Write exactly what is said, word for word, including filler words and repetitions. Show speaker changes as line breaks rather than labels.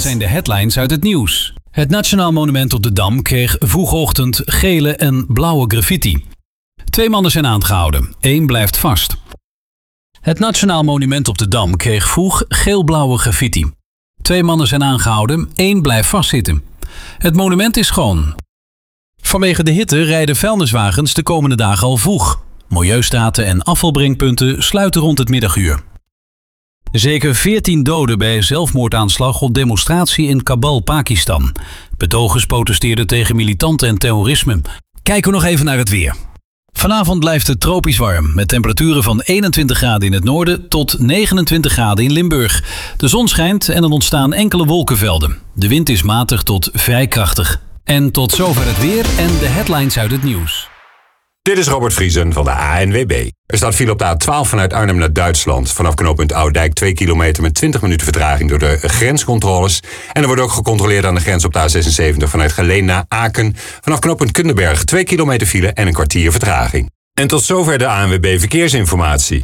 zijn de headlines uit het nieuws. Het Nationaal Monument op de Dam kreeg vroegochtend gele en blauwe graffiti. Twee mannen zijn aangehouden, één blijft vast. Het Nationaal Monument op de Dam kreeg vroeg geel-blauwe graffiti. Twee mannen zijn aangehouden, één blijft vastzitten. Het monument is schoon. Vanwege de hitte rijden vuilniswagens de komende dagen al vroeg. Milieustraten en afvalbrengpunten sluiten rond het middaguur. Zeker veertien doden bij zelfmoordaanslag op demonstratie in Kabul, Pakistan. Betogers protesteerden tegen militanten en terrorisme. Kijken we nog even naar het weer. Vanavond blijft het tropisch warm, met temperaturen van eenentwintig graden in het noorden tot negenentwintig graden in Limburg. De zon schijnt en er ontstaan enkele wolkenvelden. De wind is matig tot vrij krachtig. En tot zover het weer en de headlines uit het nieuws.
Dit is Robert Vriesen van de A N W B. Er staat file op de A twaalf vanuit Arnhem naar Duitsland. Vanaf knooppunt Oudijk twee kilometer met twintig minuten vertraging door de grenscontroles. En er wordt ook gecontroleerd aan de grens op de A zesenzeventig vanuit Geleen naar Aken. Vanaf knooppunt Kundenberg twee kilometer file en een kwartier vertraging. En tot zover de A N W B Verkeersinformatie.